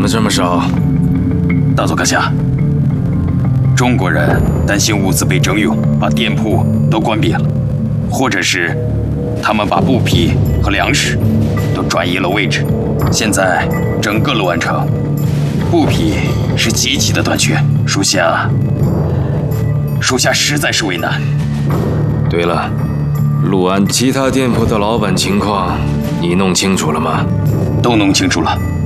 么这么少？ 大佐阁下，中国人担心物资被征用，把店铺都关闭了，或者是他们把布匹和粮食都转移了位置。现在整个陆安城布匹是极其的短缺，属下实在是为难。 对了，陆安其他店铺的老板情况你弄清楚了吗？ 都弄清楚了。